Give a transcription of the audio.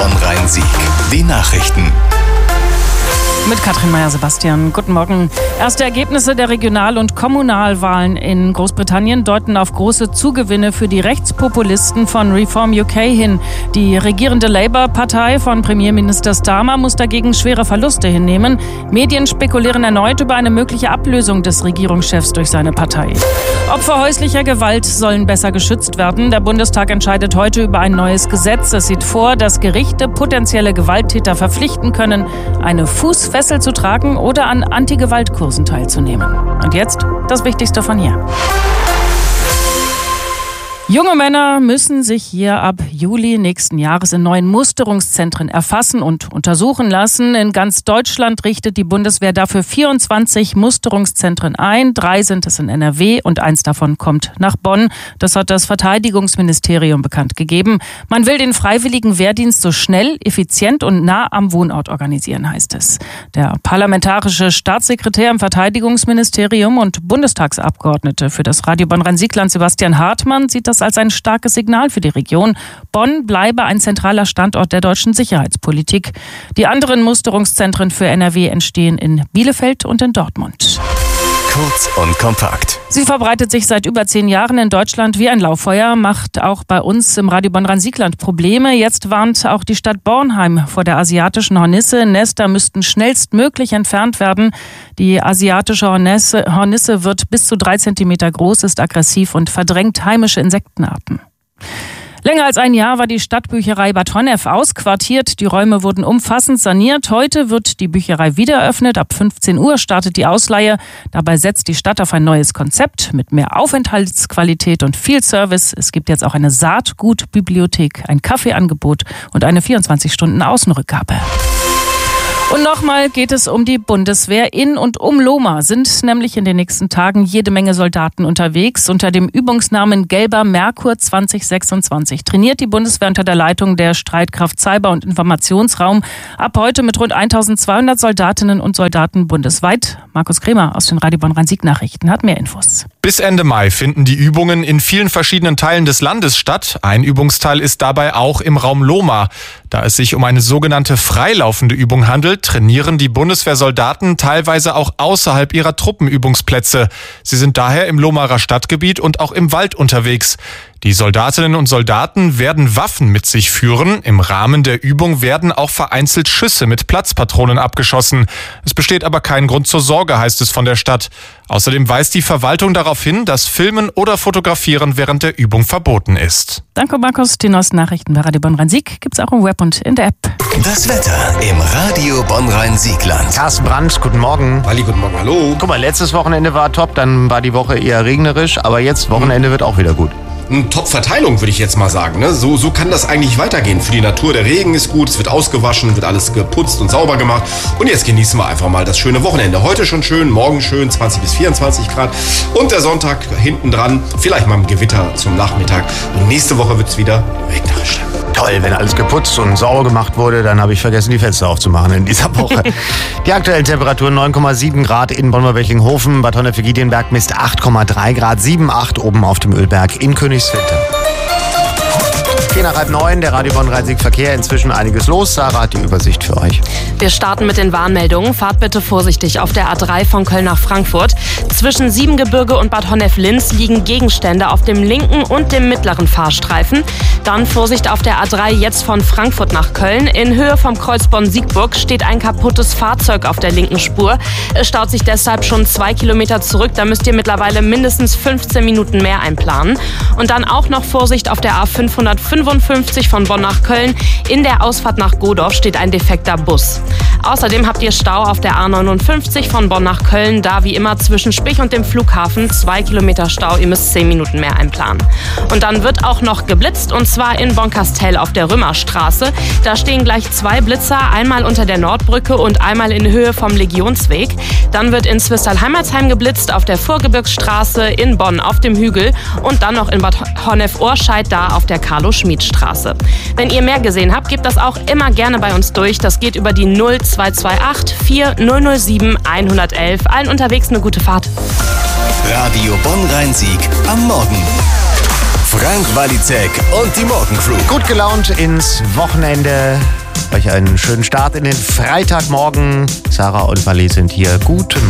Bonn-Rhein-Sieg. Die Nachrichten. Mit Katrin Meyer-Sebastian. Guten Morgen. Erste Ergebnisse der Regional- und Kommunalwahlen in Großbritannien deuten auf große Zugewinne für die Rechtspopulisten von Reform UK hin. Die regierende Labour-Partei von Premierminister Starmer muss dagegen schwere Verluste hinnehmen. Medien spekulieren erneut über eine mögliche Ablösung des Regierungschefs durch seine Partei. Opfer häuslicher Gewalt sollen besser geschützt werden. Der Bundestag entscheidet heute über ein neues Gesetz. Es sieht vor, dass Gerichte potenzielle Gewalttäter verpflichten können, eine Fußfessel zu tragen oder an Anti-Gewalt-Kursen teilzunehmen. Und jetzt das Wichtigste von hier. Junge Männer müssen sich hier ab Juli nächsten Jahres in neuen Musterungszentren erfassen und untersuchen lassen. In ganz Deutschland richtet die Bundeswehr dafür 24 Musterungszentren ein. 3 sind es in NRW und 1 davon kommt nach Bonn. Das hat das Verteidigungsministerium bekannt gegeben. Man will den freiwilligen Wehrdienst so schnell, effizient und nah am Wohnort organisieren, heißt es. Der parlamentarische Staatssekretär im Verteidigungsministerium und Bundestagsabgeordnete für das Radio Bonn-Rhein-Sieg-Land Sebastian Hartmann sieht das als ein starkes Signal für die Region. Bonn bleibe ein zentraler Standort der deutschen Sicherheitspolitik. Die anderen Musterungszentren für NRW entstehen in Bielefeld und in Dortmund. Kurz und kompakt. Sie verbreitet sich seit über 10 Jahren in Deutschland wie ein Lauffeuer, macht auch bei uns im Radio Bonn-Rhein-Sieg-Land Probleme. Jetzt warnt auch die Stadt Bornheim vor der asiatischen Hornisse. Nester müssten schnellstmöglich entfernt werden. Die asiatische Hornisse wird bis zu 3 Zentimeter groß, ist aggressiv und verdrängt heimische Insektenarten. Länger als ein Jahr war die Stadtbücherei Bad Honnef ausquartiert. Die Räume wurden umfassend saniert. Heute wird die Bücherei wieder eröffnet. Ab 15 Uhr startet die Ausleihe. Dabei setzt die Stadt auf ein neues Konzept mit mehr Aufenthaltsqualität und viel Service. Es gibt jetzt auch eine Saatgutbibliothek, ein Kaffeeangebot und eine 24-Stunden-Außenrückgabe. Und nochmal geht es um die Bundeswehr. In und um Lohmar sind nämlich in den nächsten Tagen jede Menge Soldaten unterwegs. Unter dem Übungsnamen Gelber Merkur 2026 trainiert die Bundeswehr unter der Leitung der Streitkraft Cyber- und Informationsraum. Ab heute mit rund 1200 Soldatinnen und Soldaten bundesweit. Markus Kremer aus den Radio Bonn-Rhein-Sieg-Nachrichten hat mehr Infos. Bis Ende Mai finden die Übungen in vielen verschiedenen Teilen des Landes statt. Ein Übungsteil ist dabei auch im Raum Lohmar. Da es sich um eine sogenannte freilaufende Übung handelt, trainieren die Bundeswehrsoldaten teilweise auch außerhalb ihrer Truppenübungsplätze. Sie sind daher im Lohmarer Stadtgebiet und auch im Wald unterwegs. Die Soldatinnen und Soldaten werden Waffen mit sich führen. Im Rahmen der Übung werden auch vereinzelt Schüsse mit Platzpatronen abgeschossen. Es besteht aber kein Grund zur Sorge, heißt es von der Stadt. Außerdem weist die Verwaltung darauf hin, dass Filmen oder Fotografieren während der Übung verboten ist. Danke, Markus. Die neuesten Nachrichten bei Radio Bonn-Rhein-Sieg gibt's auch im Web und in der App. Das Wetter im Radio Bonn-Rhein-Sieg-Land. Carsten Brandt, guten Morgen. Wally, guten Morgen, hallo. Guck mal, letztes Wochenende war top, dann war die Woche eher regnerisch, aber jetzt Wochenende wird auch wieder gut. Top-Verteilung, würde ich jetzt mal sagen. Ne? So kann das eigentlich weitergehen. Für die Natur, der Regen ist gut, es wird ausgewaschen, wird alles geputzt und sauber gemacht. Und jetzt genießen wir einfach mal das schöne Wochenende. Heute schon schön, morgen schön, 20 bis 24 Grad. Und der Sonntag hinten dran, vielleicht mal ein Gewitter zum Nachmittag. Und nächste Woche wird es wieder regnerisch. Toll, wenn alles geputzt und sauber gemacht wurde, dann habe ich vergessen, die Fenster aufzumachen in dieser Woche. Die aktuellen Temperaturen 9,7 Grad in Bonn-Welchinghofen, Bad Honnef-Giedienberg misst 8,3 Grad, 7,8 oben auf dem Ölberg in Königswinter. 8:10, der Radio Bonn-Rhein-Sieg-Verkehr. Inzwischen einiges los. Sarah hat die Übersicht für euch. Wir starten mit den Warnmeldungen. Fahrt bitte vorsichtig auf der A3 von Köln nach Frankfurt. Zwischen Siebengebirge und Bad Honnef-Linz liegen Gegenstände auf dem linken und dem mittleren Fahrstreifen. Dann Vorsicht auf der A3 jetzt von Frankfurt nach Köln. In Höhe vom Kreuz Bonn-Siegburg steht ein kaputtes Fahrzeug auf der linken Spur. Es staut sich deshalb schon 2 Kilometer zurück. Da müsst ihr mittlerweile mindestens 15 Minuten mehr einplanen. Und dann auch noch Vorsicht auf der A555 von Bonn nach Köln. In der Ausfahrt nach Godorf steht ein defekter Bus. Außerdem habt ihr Stau auf der A59 von Bonn nach Köln. Da wie immer zwischen Spich und dem Flughafen 2 Kilometer Stau. Ihr müsst 10 Minuten mehr einplanen. Und dann wird auch noch geblitzt, und zwar in Bonn-Kastel auf der Römerstraße. Da stehen gleich 2 Blitzer, einmal unter der Nordbrücke und einmal in Höhe vom Legionsweg. Dann wird in Zwistal-Heimatsheim geblitzt auf der Vorgebirgsstraße, in Bonn auf dem Hügel und dann noch in Bad Honnef-Ohrscheid da auf der Carlo-Schmid-Straße. Wenn ihr mehr gesehen habt, gebt das auch immer gerne bei uns durch. Das geht über die 0228 4007 111. Allen unterwegs eine gute Fahrt. Radio Bonn-Rhein-Sieg am Morgen. Frank Walizek und die Morgencrew. Gut gelaunt ins Wochenende. Euch einen schönen Start in den Freitagmorgen. Sarah und Wally sind hier. Guten